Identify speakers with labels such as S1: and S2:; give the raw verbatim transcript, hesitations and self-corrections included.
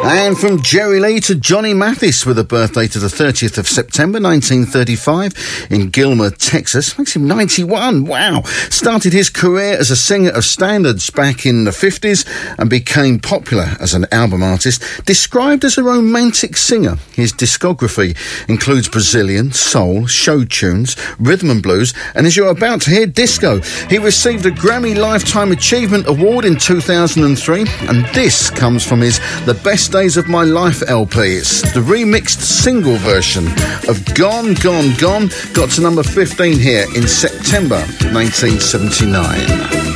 S1: And from Jerry Lee to Johnny Mathis with a birthday to the thirtieth of September nineteen thirty-five in Gilmer, Texas. Makes him ninety-one. Wow. Started his career as a singer of standards back in the fifties and became popular as an album artist. Described as a romantic singer, his discography includes Brazilian, soul, show tunes, rhythm and blues, and as you're about to hear, disco. He received a Grammy Lifetime Achievement Award in two thousand three, and this comes from his The Best Days of My Life L P. It's the remixed single version of Gone, Gone, Gone. Got to number fifteen here in September nineteen seventy-nine.